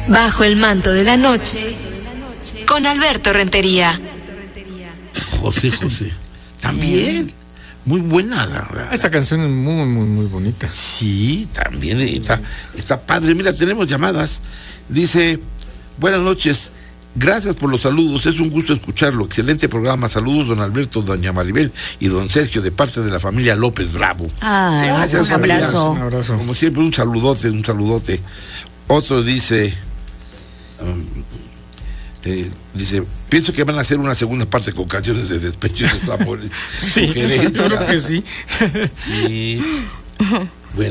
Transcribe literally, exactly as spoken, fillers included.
Bajo el manto de la noche, con Alberto Rentería. José José. También. Muy buena la verdad. Esta canción es muy, muy, muy bonita. Sí, también está, está padre. Mira, tenemos llamadas. Dice, buenas noches. Gracias por los saludos, es un gusto escucharlo. Excelente programa. Saludos, don Alberto, doña Maribel y don Sergio, de parte de la familia López Bravo. Ay, Gracias, un abrazo. Un abrazo. Como siempre, un saludote, un saludote. Otro dice, um, eh, dice, pienso que van a hacer una segunda parte con canciones de despecho y de amores. Sí, claro que sí. Sí.